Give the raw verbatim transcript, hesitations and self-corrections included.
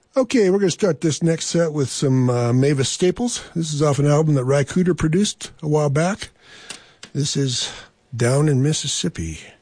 Okay, we're going to start this next set with some uh, Mavis Staples. This is off an album that Ry Cooder produced a while back. This is Down in Mississippi.